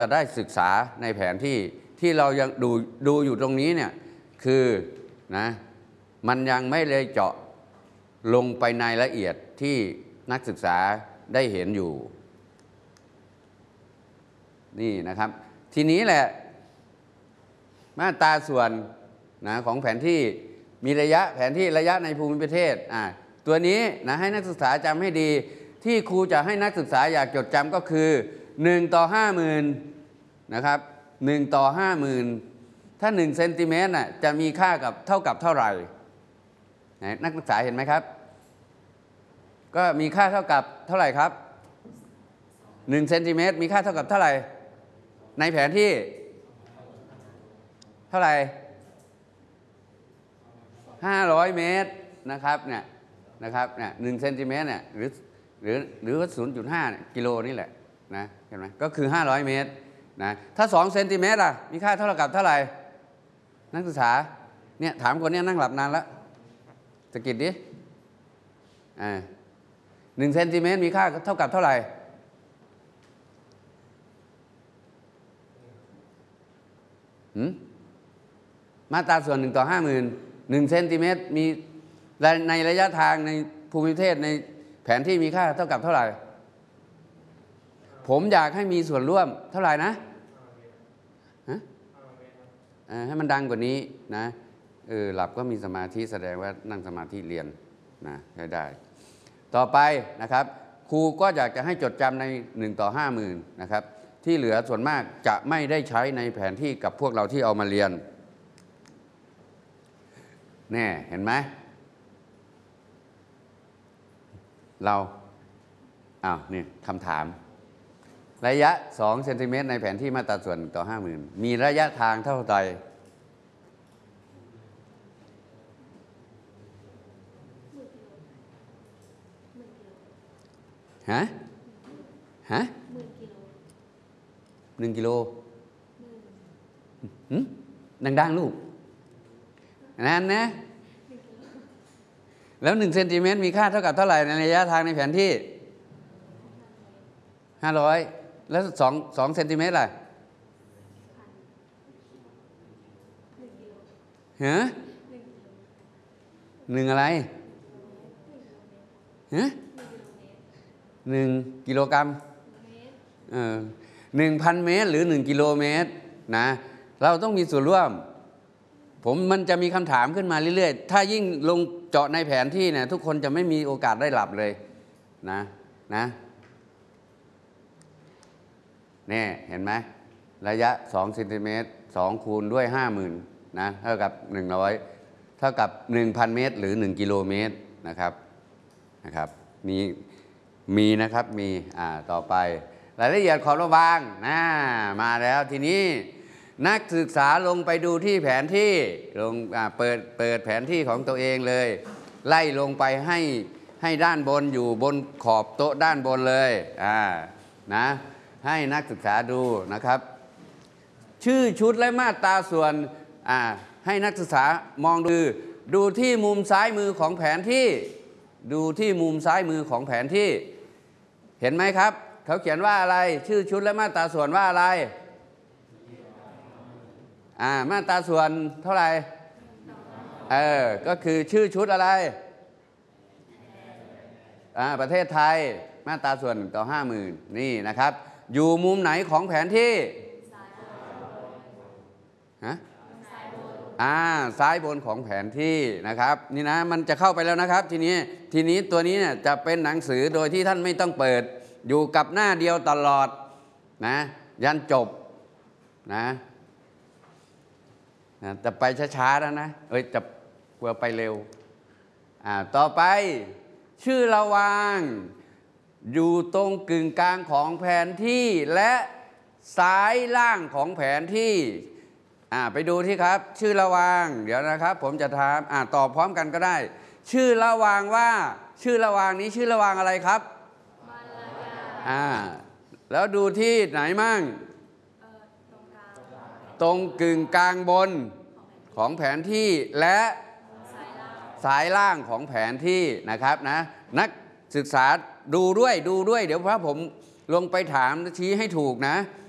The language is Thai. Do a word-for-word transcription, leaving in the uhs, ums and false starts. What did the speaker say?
จะได้ศึกษาในแผนที่ที่เรายังดูดูอยู่ตรงนี้เนี่ยคือนะมันยังไม่เลยเจาะลงไปในละเอียดที่นักศึกษาได้เห็นอยู่นี่นะครับทีนี้แหละมาตราส่วนนะของแผนที่มีระยะแผนที่ระยะในภูมิประเทศอ่าตัวนี้นะให้นักศึกษาจำให้ดีที่ครูจะให้นักศึกษาอยากจดจำก็คือหนึ่งต่อห้าหมื่นนะครับหนึ่งต่อห้าหมื่นถ้าหนึ่งเซนติเมตรน่ะจะมีค่ากับเท่ากับเท่าไหร่นักศึกษาเห็นไหมครับก็มีค่าเท่ากับเท่าไหร่ครับหนึ่งเซนติเมตรมีค่าเท่ากับเท่าไหร่ในแผนที่เท่าไหร่ห้าร้อยเมตรนะครับเนี่ยนะครับเนี่ยหนึ่งเซนติเมตรเนี่ยหรือหรือหรือศูนย์จุดห้ากิโลนี่แหละนะเห็นไหมก็คือห้าร้อยเมตรนะถ้าสองเซนติเมตรล่ะมีค่าเท่ากับเท่าไหร่นักศึกษาเนี่ยถามคนนี้นั่งหลับนานแล้วสะกิดดิอ่าหนึ่งเซนติเมตรมีค่าเท่ากับเท่าไหร่หืมมาตราส่วนหนึ่งต่อห้าหมื่นหนึ่งเซนติเมตรมีในระยะทางในภูมิประเทศในแผนที่มีค่าเท่ากับเท่าไหร่ผมอยากให้มีส่วนร่วมเท่าไหร่นะฮะให้มันดังกว่านี้นะเออหลับก็มีสมาธิแสดงว่านั่งสมาธิเรียนนะได้ได้ต่อไปนะครับครูก็อยากจะให้จดจำในหนึ่งต่อห้าหมื่นนะครับที่เหลือส่วนมากจะไม่ได้ใช้ในแผนที่กับพวกเราที่เอามาเรียนแน่เห็นไหมเราอ้าวนี่คำถามระยะสองเซนติเมตรในแผนที่มาตราส่วนต่อห้าหมื่นมีระยะทางเท่าไหร่ฮะฮะหนึ่งกิโลดังๆลูกนั่นนะแล้วหนึ่งเซนติเมตรมีค่าเท่ากับเท่าไหร่ในระยะทางในแผนที่ห้าร้อยแล้วสองสองเซนติเมตรล่ะฮะหนึ่งอะไรฮะหนึ่งกิโลกรัมเออหนึ่งพันเมตรหรือหนึ่งกิโลเมตรนะเราต้องมีส่วนร่วมผมมันจะมีคำถามขึ้นมาเรื่อยๆถ้ายิ่งลงเจาะในแผนที่เนี่ยทุกคนจะไม่มีโอกาสได้หลับเลยนะนะนี่เห็นไหมระยะสองเซนติเมตรสองคูณด้วยห้าหมื่นนะเท่ากับหนึ่งร้อยเท่ากับหนึ่งพันเมตรหรือหนึ่งกิโลเมตรนะครับนะครับมีมีนะครับมีอ่าต่อไปรายละเอียดขอบระวางนะมาแล้วทีนี้นักศึกษาลงไปดูที่แผนที่ลงเปิดเปิดแผนที่ของตัวเองเลยไล่ลงไปให้ให้ด้านบนอยู่บนขอบโต๊ะด้านบนเลยอ่านะให้นักศึกษาดูนะครับชื่อชุดและมาตราส่วนอ่าให้นักศึกษามองดูดูที่มุมซ้ายมือของแผนที่ดูที่มุมซ้ายมือของแผนที่เห็นไหมครับเขาเขียนว่าอะไรชื่อชุดและมาตราส่วนว่าอะไรอ่ามาตราส่วนเท่าไหร่เออก็คือชื่อชุดอะไรอ่าประเทศไทยมาตราส่วนต่อห้าหมื่นนี่นะครับอยู่มุมไหนของแผนที่ฮะอ่าซ้ายบนของแผนที่นะครับนี่นะมันจะเข้าไปแล้วนะครับทีนี้ทีนี้ตัวนี้เนี่ยจะเป็นหนังสือโดยที่ท่านไม่ต้องเปิดอยู่กับหน้าเดียวตลอดนะยันจบนะจะไปช้าๆแล้วนะเอ้ยจะกลัวไปเร็วอ่าต่อไปชื่อระวางอยู่ตรงกึ่งกลางของแผนที่และซ้ายล่างของแผนที่อ่าไปดูที่ครับชื่อระวางเดี๋ยวนะครับผมจะถามอ่าตอบพร้อมกันก็ได้ชื่อระวางว่าชื่อระวางนี้ชื่อระวางอะไรครับอ่าแล้วดูที่ไหนมั่งตรงกึ่งกลางบนของแผนที่และสายล่างของแผนที่นะครับนะนักศึกษาดูด้วยดูด้วยเดี๋ยวพระผมลงไปถามชี้ให้ถูกนะ